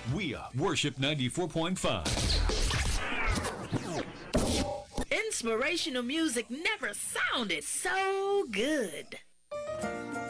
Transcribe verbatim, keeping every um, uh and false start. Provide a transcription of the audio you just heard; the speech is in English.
We are Worship ninety-four point five. Inspirational music never sounded so good.